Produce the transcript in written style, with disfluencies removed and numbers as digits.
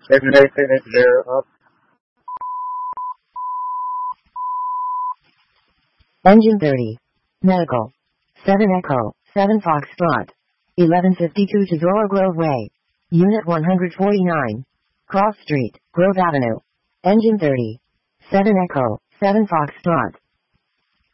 Ignition is zero up. Engine 30. Medical. 7 Echo, 7 Foxtrot. 1152 Tesoro Grove Way. Unit 149. Cross Street, Grove Avenue. Engine 30. 7 Echo, 7 Foxtrot.